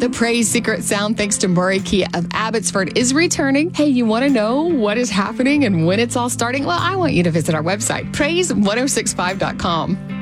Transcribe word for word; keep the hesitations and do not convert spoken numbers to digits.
The Praise Secret Sound, thanks to Murray Key of Abbotsford, is returning. Hey, you want to know what is happening and when it's all starting? Well, I want you to visit our website, praise ten sixty-five dot com.